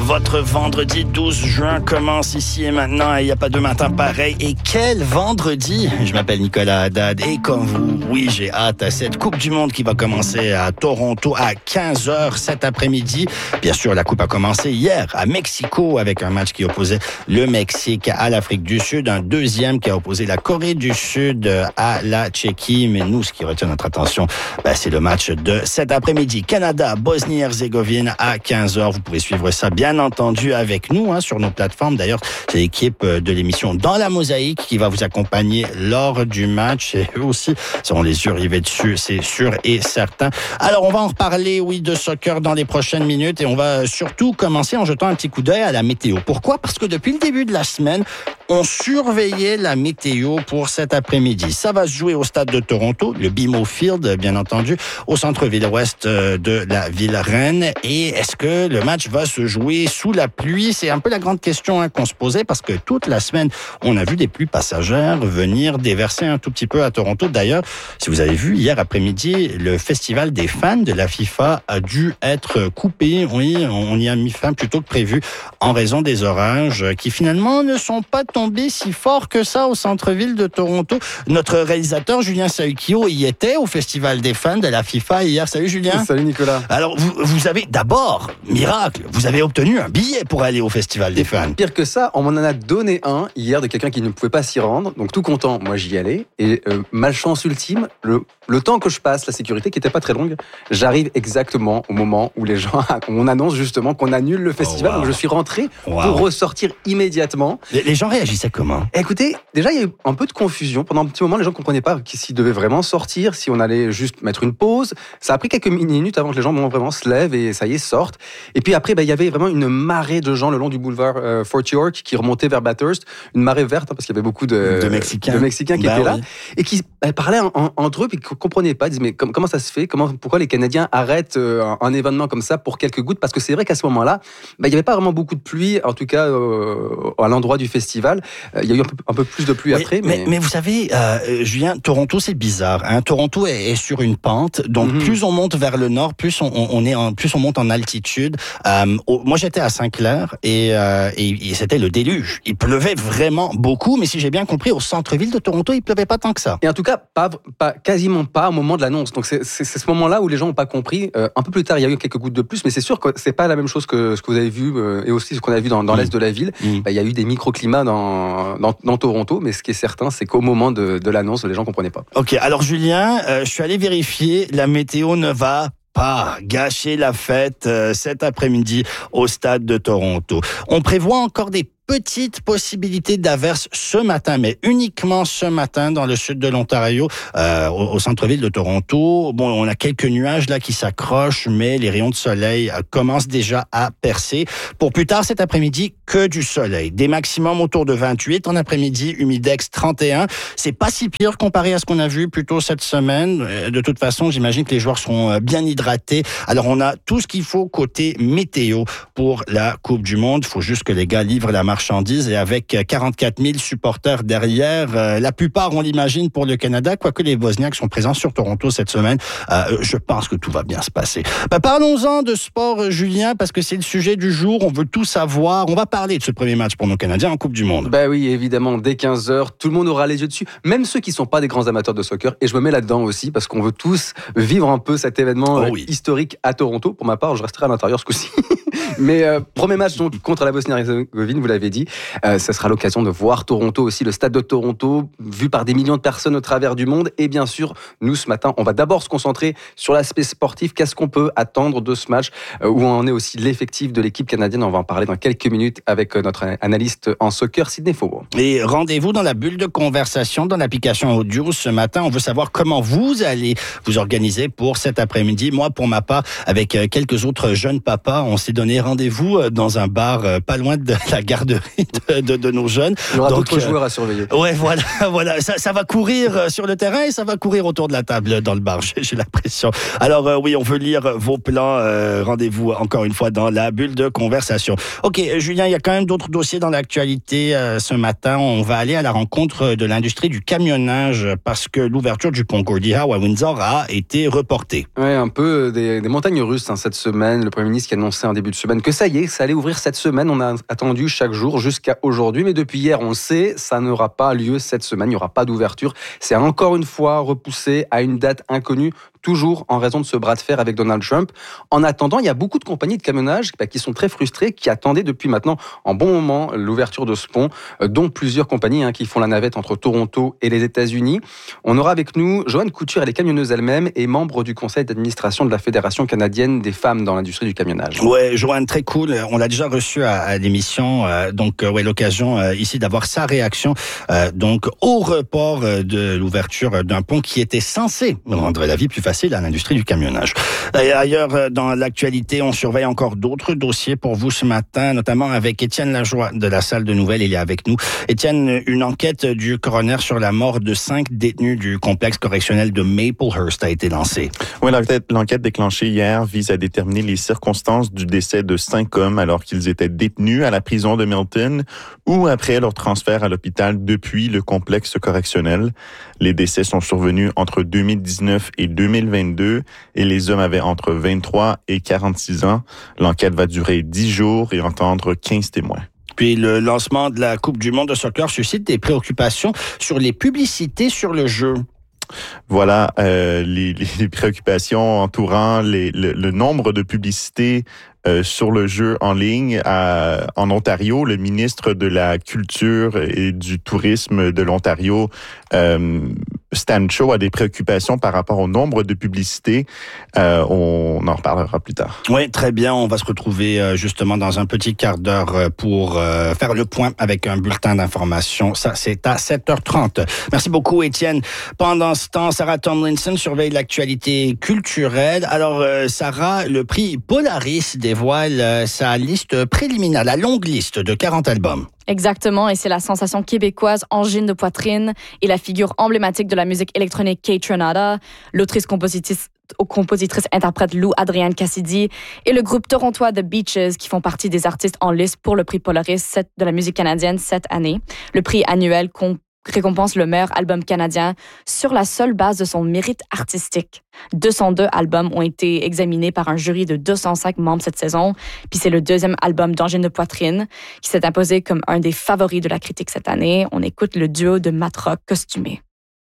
Votre vendredi 12 juin commence ici et maintenant. Il n'y a pas de matin pareil. Et quel vendredi! Je m'appelle Nicolas Haddad et comme vous, oui, j'ai hâte à cette Coupe du Monde qui va commencer à Toronto à 15h cet après-midi. Bien sûr, la Coupe a commencé hier à Mexico avec un match qui opposait le Mexique à l'Afrique du Sud. Un deuxième qui a opposé la Corée du Sud à la Tchéquie. Mais nous, ce qui retient notre attention, c'est le match de cet après-midi. Canada, Bosnie-Herzégovine à 15h. Vous pouvez suivre ça, bien entendu, avec nous sur nos plateformes. D'ailleurs, c'est l'équipe de l'émission Dans la Mosaïque qui va vous accompagner lors du match. Et eux aussi seront les yeux rivés dessus, c'est sûr et certain. Alors, on va en reparler, oui, de soccer dans les prochaines minutes. Et on va surtout commencer en jetant un petit coup d'œil à la météo. Pourquoi? Parce que depuis le début de la semaine, on surveillait la météo pour cet après-midi. Ça va se jouer au stade de Toronto, le BMO Field, bien entendu, au centre-ville ouest de la ville reine. Et est-ce que le match va se jouer sous la pluie? C'est un peu la grande question qu'on se posait parce que toute la semaine, on a vu des pluies passagères venir déverser un tout petit peu à Toronto. D'ailleurs, si vous avez vu, hier après-midi, le festival des fans de la FIFA a dû être coupé. Oui, on y a mis fin plus tôt que prévu en raison des orages qui finalement ne sont pas tombés si fort que ça au centre-ville de Toronto. Notre réalisateur Julien Saukio y était au festival des fans de la FIFA hier. Salut Julien. Salut Nicolas. Alors vous avez d'abord, miracle, vous avez obtenu un billet pour aller au festival des fans. Pire que ça, on m'en a donné un hier de quelqu'un qui ne pouvait pas s'y rendre. Donc tout content, moi j'y allais. Et malchance ultime, le temps que je passe, la sécurité qui n'était pas très longue, j'arrive exactement au moment où les gens, on annonce justement qu'on annule le festival. Oh, wow. Donc je suis rentré pour ressortir immédiatement. Les gens réagissaient comment? Écoutez, déjà il y a eu un peu de confusion. Pendant un petit moment, les gens ne comprenaient pas s'ils devaient vraiment sortir, si on allait juste mettre une pause. Ça a pris quelques minutes avant que les gens vraiment se lèvent et ça y est, sortent. Et puis après, il y avait vraiment une marée de gens le long du boulevard Fort York qui remontaient vers Bathurst. Une marée verte, parce qu'il y avait beaucoup de Mexicains qui étaient là. Et qui parlaient entre eux et qui ne comprenaient pas. Ils disaient, mais comment ça se fait? Pourquoi les Canadiens arrêtent un événement comme ça pour quelques gouttes? Parce que c'est vrai qu'à ce moment-là, il n'y avait pas vraiment beaucoup de pluie, en tout cas à l'endroit du festival. Il y a eu un peu plus de pluie après. Mais vous savez, Julien, Toronto, c'est bizarre. Toronto est sur une pente, donc plus on monte vers le nord, plus on monte en altitude. Moi, j'étais à Saint-Clair et c'était le déluge. Il pleuvait vraiment beaucoup, mais si j'ai bien compris, au centre-ville de Toronto, il pleuvait pas tant que ça. Et en tout cas, quasiment pas au moment de l'annonce. Donc c'est ce moment-là où les gens n'ont pas compris. Un peu plus tard, il y a eu quelques gouttes de plus, mais c'est sûr que c'est pas la même chose que ce que vous avez vu et aussi ce qu'on a vu dans l'est de la ville. Il y a eu des microclimats dans Toronto, mais ce qui est certain, c'est qu'au moment de l'annonce, les gens comprenaient pas. Ok, alors Julien, je suis allé vérifier, la météo ne va pas gâcher la fête cet après-midi au stade de Toronto. On prévoit encore des petite possibilité d'averse ce matin, mais uniquement ce matin dans le sud de l'Ontario, au centre-ville de Toronto. Bon, on a quelques nuages là qui s'accrochent, mais les rayons de soleil commencent déjà à percer. Pour plus tard cet après-midi, que du soleil. Des maximums autour de 28 en après-midi, humidex 31. C'est pas si pire comparé à ce qu'on a vu plus tôt cette semaine. De toute façon, j'imagine que les joueurs seront bien hydratés. Alors, on a tout ce qu'il faut côté météo pour la Coupe du Monde. Il faut juste que les gars livrent la marchandises et avec 44 000 supporters derrière, la plupart, on l'imagine, pour le Canada, quoique les Bosniaques sont présents sur Toronto cette semaine. Je pense que tout va bien se passer. Parlons-en de sport, Julien, parce que c'est le sujet du jour. On veut tout savoir. On va parler de ce premier match pour nos Canadiens en Coupe du Monde. Oui, évidemment, dès 15h, tout le monde aura les yeux dessus, même ceux qui ne sont pas des grands amateurs de soccer. Et je me mets là-dedans aussi, parce qu'on veut tous vivre un peu cet événement historique à Toronto. Pour ma part, je resterai à l'intérieur ce coup-ci. Mais premier match donc, contre la Bosnie-Herzégovine, vous l'avez dit, ça sera l'occasion de voir Toronto aussi, le stade de Toronto, vu par des millions de personnes au travers du monde. Et bien sûr, nous ce matin, on va d'abord se concentrer sur l'aspect sportif. Qu'est-ce qu'on peut attendre de ce match, où en est aussi l'effectif de l'équipe canadienne? On va en parler dans quelques minutes avec notre analyste en soccer, Sidney Faubourg. Et rendez-vous dans la bulle de conversation dans l'application audio ce matin. On veut savoir comment vous allez vous organiser pour cet après-midi. Moi, pour ma part, avec quelques autres jeunes papas, on s'est donné rendez-vous dans un bar pas loin de la garderie de nos jeunes. Il y aura d'autres joueurs à surveiller. Ouais, voilà. Ça va courir sur le terrain et ça va courir autour de la table dans le bar, j'ai l'impression. Alors oui, on veut lire vos plans. Rendez-vous encore une fois dans la bulle de conversation. Ok, Julien, il y a quand même d'autres dossiers dans l'actualité ce matin. On va aller à la rencontre de l'industrie du camionnage parce que l'ouverture du pont Gordie Howe à Windsor a été reportée. Ouais, un peu des montagnes russes cette semaine. Le Premier ministre qui annonçait en début de semaine que ça y est, ça allait ouvrir cette semaine. On a attendu chaque jour jusqu'à aujourd'hui, mais depuis hier, on le sait, ça n'aura pas lieu cette semaine. Il n'y aura pas d'ouverture. C'est encore une fois repoussé à une date inconnue, toujours en raison de ce bras de fer avec Donald Trump. En attendant, il y a beaucoup de compagnies de camionnage qui sont très frustrées, qui attendaient depuis maintenant en bon moment l'ouverture de ce pont, dont plusieurs compagnies qui font la navette entre Toronto et les États-Unis. On aura avec nous Joanne Couture, elle est camionneuse elle-même et membre du conseil d'administration de la Fédération canadienne des femmes dans l'industrie du camionnage. Ouais, Joanne, très cool. On l'a déjà reçu à l'émission, l'occasion ici d'avoir sa réaction donc au report de l'ouverture d'un pont qui était censé rendre la vie plus facile à l'industrie du camionnage. Et ailleurs, dans l'actualité, on surveille encore d'autres dossiers pour vous ce matin, notamment avec Étienne Lajoie de la salle de nouvelles. Il est avec nous. Étienne, une enquête du coroner sur la mort de 5 détenus du complexe correctionnel de Maplehurst a été lancée. Oui, l'enquête déclenchée hier vise à déterminer les circonstances du décès de 5 hommes alors qu'ils étaient détenus à la prison de Milton ou après leur transfert à l'hôpital depuis le complexe correctionnel. Les décès sont survenus entre 2019 et 2022 et les hommes avaient entre 23 et 46 ans. L'enquête va durer 10 jours et entendre 15 témoins. Puis le lancement de la Coupe du monde de soccer suscite des préoccupations sur les publicités sur le jeu. Voilà les préoccupations entourant le nombre de publicités sur le jeu en ligne en Ontario. Le ministre de la Culture et du Tourisme de l'Ontario, Stan Cho, a des préoccupations par rapport au nombre de publicités. On en reparlera plus tard. Oui, très bien. On va se retrouver justement dans un petit quart d'heure pour faire le point avec un bulletin d'information. Ça, c'est à 7h30. Merci beaucoup, Étienne. Pendant ce temps, Sarah Tomlinson surveille l'actualité culturelle. Alors, Sarah, le prix Polaris dévoile sa liste préliminaire, la longue liste de 40 albums. Exactement, et c'est la sensation québécoise Angine de Poitrine et la figure emblématique de la musique électronique Kate Renata, l'autrice-compositrice interprète Lou Adrienne Cassidy et le groupe torontois The Beaches qui font partie des artistes en liste pour le prix Polaris de la musique canadienne cette année. Le prix annuel récompense le meilleur album canadien sur la seule base de son mérite artistique. 202 albums ont été examinés par un jury de 205 membres cette saison, puis c'est le deuxième album d'Angine de Poitrine qui s'est imposé comme un des favoris de la critique cette année. On écoute le duo de matrock costumé.